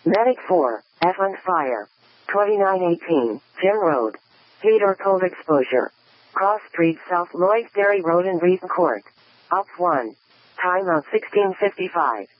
Medic 4, F on fire. 2918, Jim Road. Heat or cold exposure. Cross Street South Lloyd Dairy Road in Reed Court. Up 1. Time of 16:55.